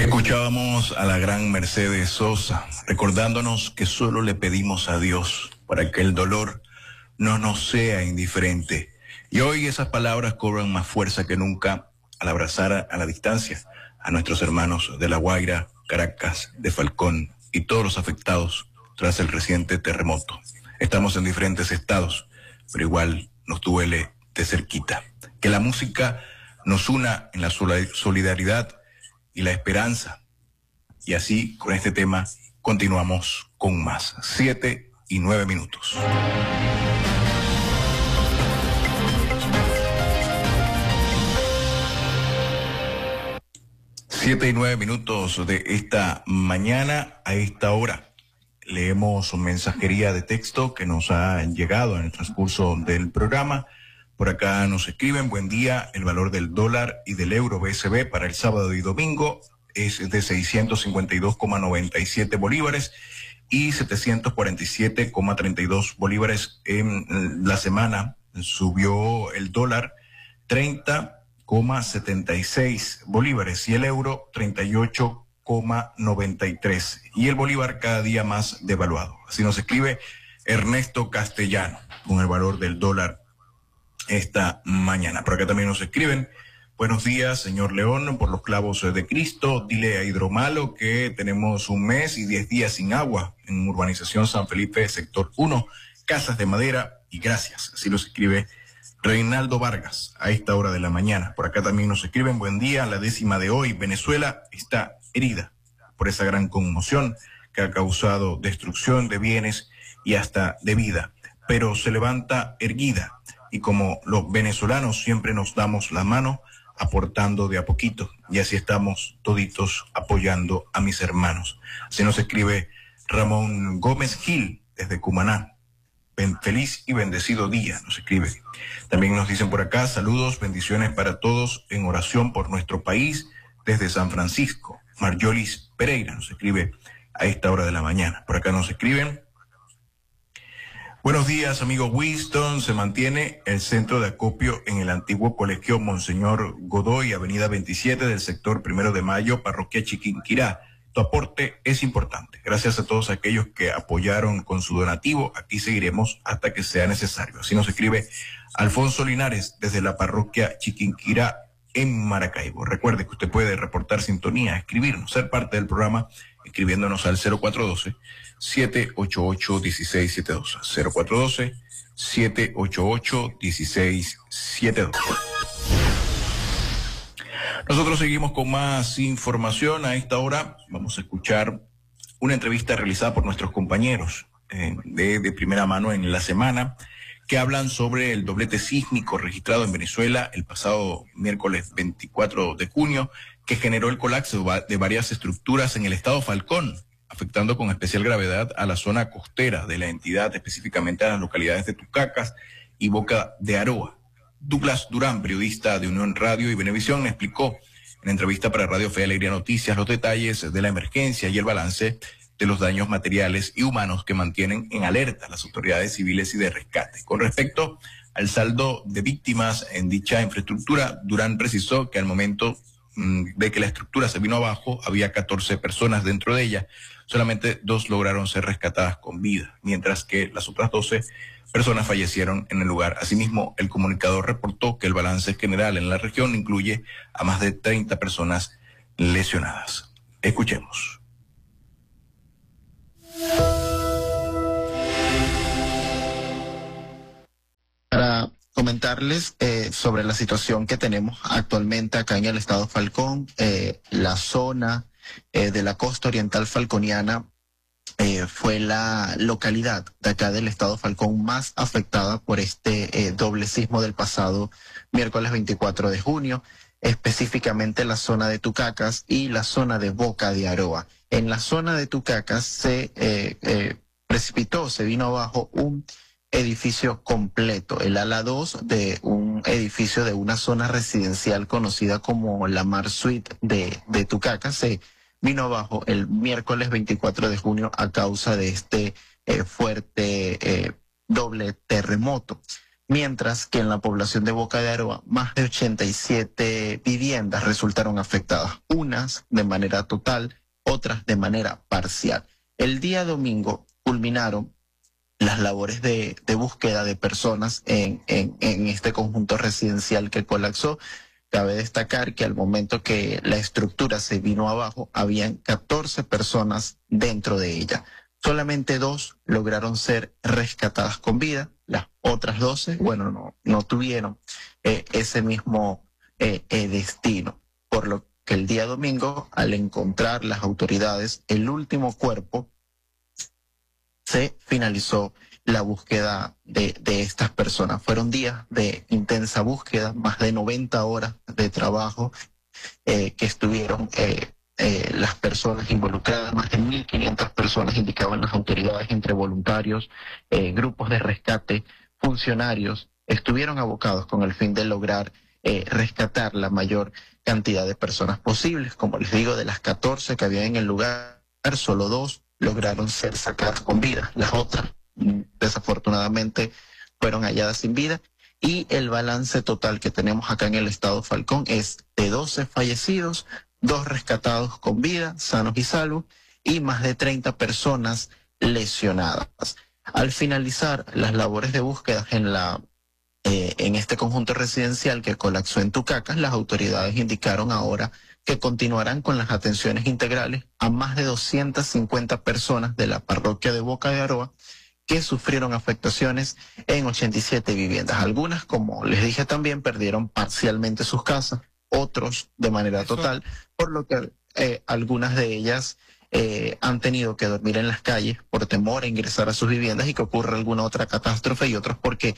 Escuchábamos a la gran Mercedes Sosa, recordándonos que solo le pedimos a Dios para que el dolor no nos sea indiferente. Y hoy esas palabras cobran más fuerza que nunca al abrazar a la distancia a nuestros hermanos de La Guaira, Caracas, de Falcón y todos los afectados tras el reciente terremoto. Estamos en diferentes estados, pero igual nos duele de cerquita. Que la música nos una en la solidaridad y la esperanza. Y así, con este tema, continuamos con más. 7:09. 7:09 de esta mañana. A esta hora leemos mensajería de texto que nos ha llegado en el transcurso del programa. Por acá nos escriben: buen día, el valor del dólar y del euro BCB para el sábado y domingo es de 652,97 bolívares y 747,32 bolívares. En la semana subió el dólar 30,76 bolívares y el euro 38,93, y el bolívar cada día más devaluado. Así nos escribe Ernesto Castellano con el valor del dólar esta mañana. Por acá también nos escriben: buenos días, señor León, por los clavos de Cristo, dile a Hidromalo que tenemos 1 mes y 10 días sin agua en urbanización San Felipe, sector 1, casas de madera, y gracias. Así nos escribe Reinaldo Vargas a esta hora de la mañana. Por acá también nos escriben: buen día, la 10ª de hoy, Venezuela está herida por esa gran conmoción que ha causado destrucción de bienes y hasta de vida, pero se levanta erguida. Y como los venezolanos siempre nos damos la mano, aportando de a poquito, y así estamos toditos apoyando a mis hermanos. Así nos escribe Ramón Gómez Gil desde Cumaná. Feliz y bendecido día, nos escribe. También nos dicen por acá: saludos, bendiciones para todos, en oración por nuestro país, desde San Francisco. Marjolis Pereira nos escribe a esta hora de la mañana. Por acá nos escriben: buenos días, amigo Winston. Se mantiene el centro de acopio en el antiguo colegio Monseñor Godoy, avenida 27 del sector 1 de Mayo, parroquia Chiquinquirá. Tu aporte es importante. Gracias a todos aquellos que apoyaron con su donativo. Aquí seguiremos hasta que sea necesario. Así nos escribe Alfonso Linares desde la parroquia Chiquinquirá en Maracaibo. Recuerde que usted puede reportar sintonía, escribirnos, ser parte del programa, escribiéndonos al 0412-788-1672. 0412-788-1672. Nosotros seguimos con más información. A esta hora vamos a escuchar una entrevista realizada por nuestros compañeros de primera mano en la semana, que hablan sobre el doblete sísmico registrado en Venezuela el pasado miércoles 24 de junio, que generó el colapso de varias estructuras en el estado Falcón, afectando con especial gravedad a la zona costera de la entidad, específicamente a las localidades de Tucacas y Boca de Aroa. Douglas Durán, periodista de Unión Radio y Venevisión, explicó en entrevista para Radio Fe y Alegría Noticias los detalles de la emergencia y el balance de los daños materiales y humanos que mantienen en alerta las autoridades civiles y de rescate. Con respecto al saldo de víctimas en dicha infraestructura, Durán precisó que al momento de que la estructura se vino abajo, había 14 personas dentro de ella. Solamente 2 lograron ser rescatadas con vida, mientras que las otras 12 personas fallecieron en el lugar. Asimismo, el comunicador reportó que el balance general en la región incluye a más de 30 personas lesionadas. Escuchemos. Para comentarles sobre la situación que tenemos actualmente acá en el estado Falcón, la zona de la costa oriental falconiana fue la localidad de acá del estado Falcón más afectada por este doble sismo del pasado miércoles 24 de junio, específicamente la zona de Tucacas y la zona de Boca de Aroa. En la zona de Tucacas se precipitó, se vino abajo un edificio completo, el ala 2 de un edificio de una zona residencial conocida como la Mar Suite de Tucacas. Se vino abajo el miércoles 24 de junio a causa de este fuerte doble terremoto. mientras que en la población de Boca de Aroa más de 87 viviendas resultaron afectadas, unas de manera total, otras de manera parcial. El día domingo culminaron las labores de búsqueda de personas en este conjunto residencial que colapsó. Cabe destacar que al momento que la estructura se vino abajo, habían 14 personas dentro de ella. Solamente 2 lograron ser rescatadas con vida. Las otras 12, bueno, no tuvieron ese mismo destino. Por lo que el día domingo, al encontrar las autoridades el último cuerpo, se finalizó la búsqueda de estas personas. Fueron días de intensa búsqueda, más de 90 horas de trabajo que estuvieron las personas involucradas, más de 1.500 personas, indicaban las autoridades, entre voluntarios, grupos de rescate, funcionarios, estuvieron abocados con el fin de lograr rescatar la mayor cantidad de personas posibles. Como les digo, de las 14 que había en el lugar, solo 2 lograron ser sacadas con vida. Las otras, desafortunadamente, fueron halladas sin vida. Y el balance total que tenemos acá en el estado Falcón es de 12 fallecidos, 2 rescatados con vida, sanos y salvos, y más de 30 personas lesionadas. Al finalizar las labores de búsqueda en este conjunto residencial que colapsó en Tucacas, las autoridades indicaron ahora que continuarán con las atenciones integrales a más de 250 personas de la parroquia de Boca de Aroa que sufrieron afectaciones en 87 viviendas. Algunas, como les dije también, perdieron parcialmente sus casas, otros de manera total, por lo que algunas de ellas han tenido que dormir en las calles por temor a ingresar a sus viviendas y que ocurra alguna otra catástrofe, y otros porque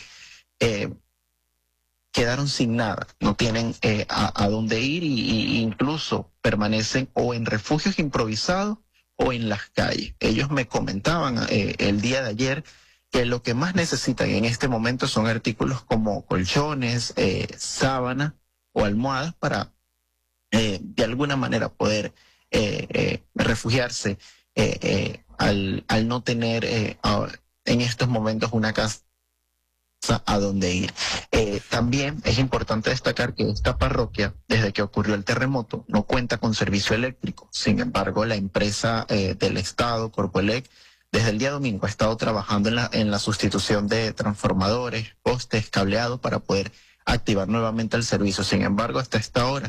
quedaron sin nada, no tienen a dónde ir y incluso permanecen o en refugios improvisados o en las calles. Ellos me comentaban el día de ayer que lo que más necesitan en este momento son artículos como colchones, sábanas o almohadas para de alguna manera poder refugiarse al no tener en estos momentos una casa a dónde ir. También es importante destacar que esta parroquia, desde que ocurrió el terremoto, no cuenta con servicio eléctrico. Sin embargo, la empresa del Estado, Corpoelec, desde el día domingo ha estado trabajando en la sustitución de transformadores, postes, cableados para poder activar nuevamente el servicio. Sin embargo, hasta esta hora,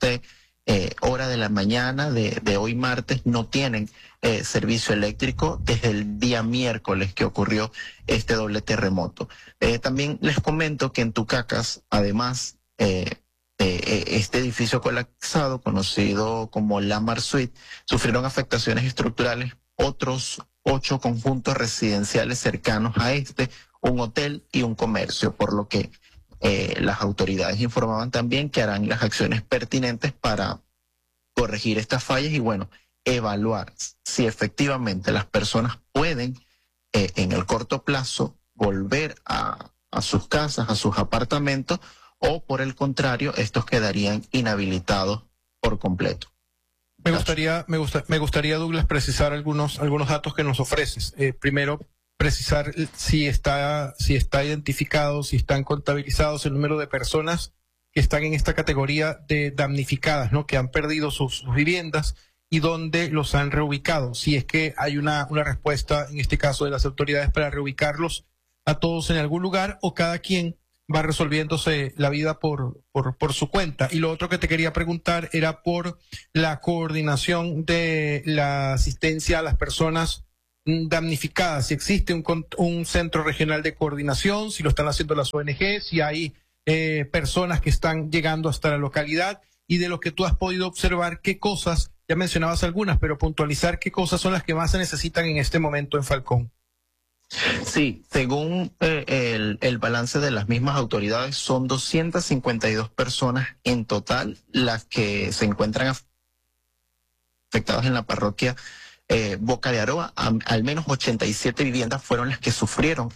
hora de la mañana de hoy martes, no tienen servicio eléctrico desde el día miércoles que ocurrió este doble terremoto. También les comento que en Tucacas, además de este edificio colapsado, conocido como Lamar Suite, sufrieron afectaciones estructurales otros 8 conjuntos residenciales cercanos a un hotel y un comercio, por lo que las autoridades informaban también que harán las acciones pertinentes para corregir estas fallas y, bueno, evaluar si efectivamente las personas pueden en el corto plazo volver a sus casas, a sus apartamentos, o por el contrario, estos quedarían inhabilitados por completo. Me gustaría, Douglas, precisar algunos datos que nos ofreces. Primero, precisar si está identificado, si están contabilizados el número de personas que están en esta categoría de damnificadas, ¿no? Que han perdido sus viviendas y dónde los han reubicado. Si es que hay una respuesta, en este caso de las autoridades, para reubicarlos a todos en algún lugar, o cada quien va resolviéndose la vida por su cuenta. Y lo otro que te quería preguntar era por la coordinación de la asistencia a las personas damnificadas, si existe un centro regional de coordinación, si lo están haciendo las ONG, si hay personas que están llegando hasta la localidad, y de lo que tú has podido observar, qué cosas, ya mencionabas algunas, pero puntualizar qué cosas son las que más se necesitan en este momento en Falcón. Sí, según el balance de las mismas autoridades, son 252 personas en total las que se encuentran afectadas en la parroquia Boca de Aroa. Al menos 87 viviendas fueron las que sufrieron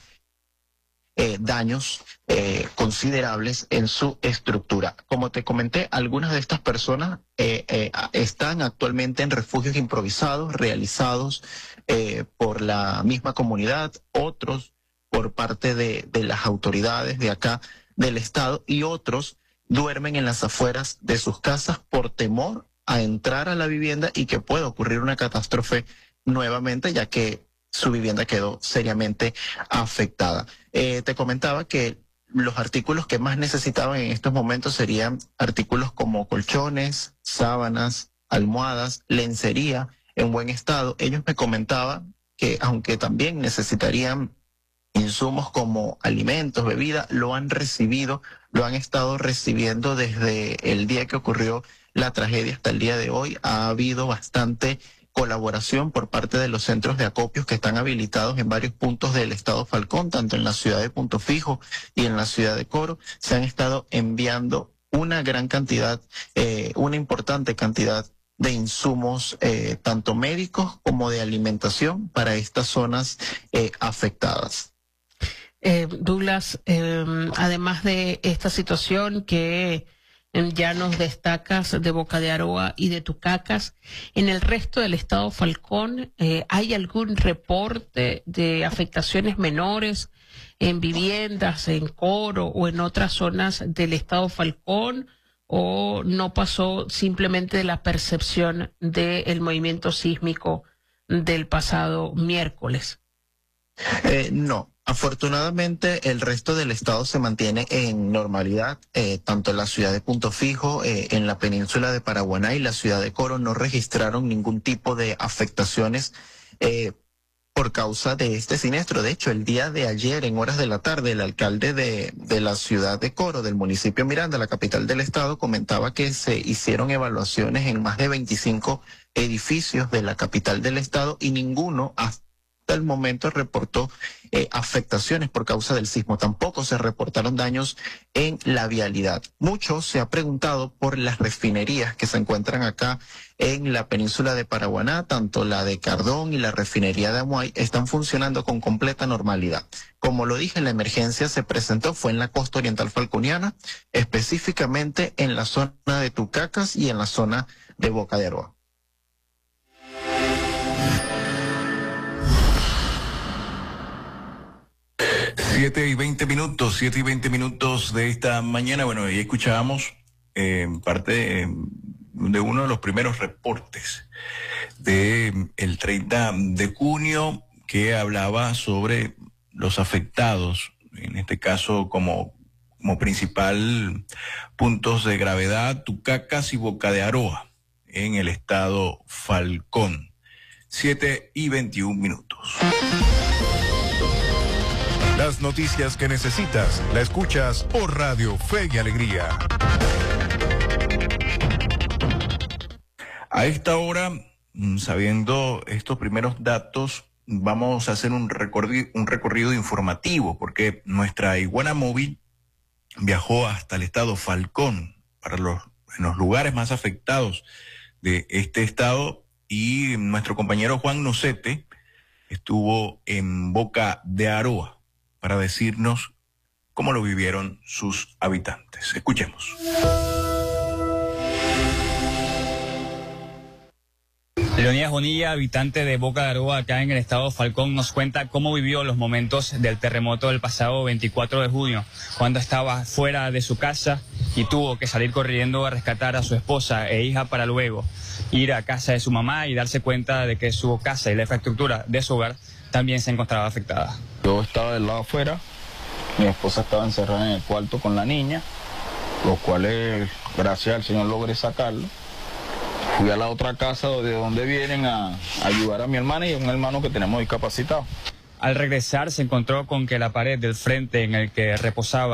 daños considerables en su estructura. Como te comenté, algunas de estas personas están actualmente en refugios improvisados realizados por la misma comunidad, otros por parte de las autoridades de acá del estado, y otros duermen en las afueras de sus casas por temor a entrar a la vivienda y que pueda ocurrir una catástrofe nuevamente, ya que su vivienda quedó seriamente afectada. Te comentaba que los artículos que más necesitaban en estos momentos serían artículos como colchones, sábanas, almohadas, lencería en buen estado. Ellos me comentaban que aunque también necesitarían insumos como alimentos, bebida, lo han recibido, lo han estado recibiendo desde el día que ocurrió la tragedia hasta el día de hoy. Ha habido bastante colaboración por parte de los centros de acopios que están habilitados en varios puntos del estado Falcón, tanto en la ciudad de Punto Fijo y en la ciudad de Coro. Se han estado enviando una gran cantidad, una importante cantidad de insumos, tanto médicos como de alimentación para estas zonas afectadas. Douglas, además de esta situación que ya nos destacas de Boca de Aroa y de Tucacas, en el resto del estado Falcón, ¿hay algún reporte de afectaciones menores en viviendas, en Coro o en otras zonas del estado Falcón? ¿O no pasó simplemente de la percepción del movimiento sísmico del pasado miércoles? No. Afortunadamente, el resto del estado se mantiene en normalidad, tanto en la ciudad de Punto Fijo, en la península de Paraguaná y la ciudad de Coro no registraron ningún tipo de afectaciones por causa de este siniestro. De hecho, el día de ayer, en horas de la tarde, el alcalde de la ciudad de Coro, del municipio Miranda, la capital del estado, comentaba que se hicieron evaluaciones en más de 25 edificios de la capital del estado y ninguno hasta el momento reportó afectaciones por causa del sismo. Tampoco se reportaron daños en la vialidad. Mucho se ha preguntado por las refinerías que se encuentran acá en la península de Paraguaná, tanto la de Cardón y la refinería de Amuay están funcionando con completa normalidad. Como lo dije, la emergencia se presentó, fue en la costa oriental falconiana, específicamente en la zona de Tucacas y en la zona de Boca de Aroa. Siete y 20 minutos de esta mañana. Bueno, y escuchábamos parte de uno de los primeros reportes de el 30 de junio que hablaba sobre los afectados, en este caso como principal puntos de gravedad, Tucacas y Boca de Aroa, en el estado Falcón. 7:21. Las noticias que necesitas, la escuchas por Radio Fe y Alegría. A esta hora, sabiendo estos primeros datos, vamos a hacer un recorrido informativo, porque nuestra Iguana Móvil viajó hasta el estado Falcón, en los lugares más afectados de este estado, y nuestro compañero Juan Nocete estuvo en Boca de Aroa para decirnos cómo lo vivieron sus habitantes. Escuchemos. Leonidas Bonilla, habitante de Boca de Aroa, acá en el estado Falcón, nos cuenta cómo vivió los momentos del terremoto del pasado 24 de junio, cuando estaba fuera de su casa y tuvo que salir corriendo a rescatar a su esposa e hija para luego ir a casa de su mamá y darse cuenta de que su casa y la infraestructura de su hogar también se encontraba afectada. Yo estaba del lado afuera, mi esposa estaba encerrada en el cuarto con la niña, los cuales, gracias al Señor, logré sacarlo. Fui a la otra casa de donde vienen a ayudar a mi hermana y a un hermano que tenemos discapacitado. Al regresar se encontró con que la pared del frente en el que reposaba